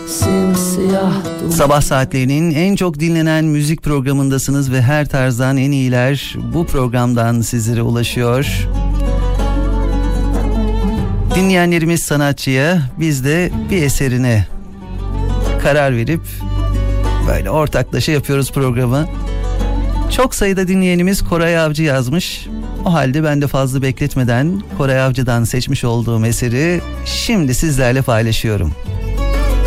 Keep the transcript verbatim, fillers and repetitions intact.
simsiyah duman. Sabah saatlerinin en çok dinlenen müzik programındasınız ve her tarzdan en iyiler bu programdan sizlere ulaşıyor. Dinleyenlerimiz sanatçıya, biz de bir eserine karar verip böyle ortaklaşa yapıyoruz programı. Çok sayıda dinleyenimiz Koray Avcı yazmış. O halde ben de fazla bekletmeden Koray Avcı'dan seçmiş olduğum eseri şimdi sizlerle paylaşıyorum.